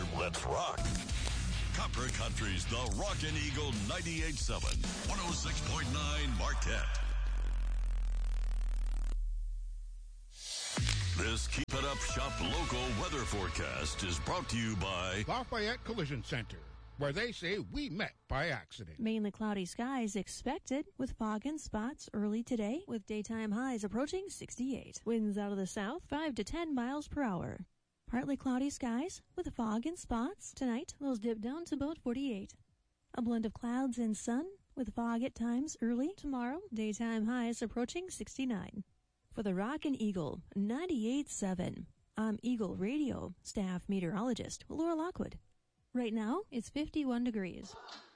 Let's rock. Copper Country's The Rockin' Eagle 98.7, 106.9 Marquette. This Keep It Up Shop local weather forecast is brought to you by Lafayette Collision Center, where they say we met by accident. Mainly cloudy skies expected with fog and spots early today with daytime highs approaching 68. Winds out of the south 5 to 10 miles per hour. Partly cloudy skies with fog and spots. Tonight, lows dip down to about 48. A blend of clouds and sun with fog at times early. Tomorrow, daytime highs approaching 69. For the Rockin' Eagle 98.7, I'm Eagle Radio staff meteorologist Laura Lockwood. Right now, it's 51 degrees.